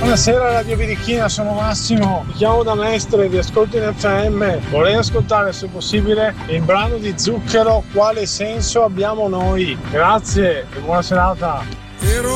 Buonasera Radio Birichina, sono Massimo, mi chiamo da Mestre, vi ascolto in FM. Vorrei ascoltare se possibile il brano di Zucchero, Quale senso abbiamo noi? Grazie e buona serata.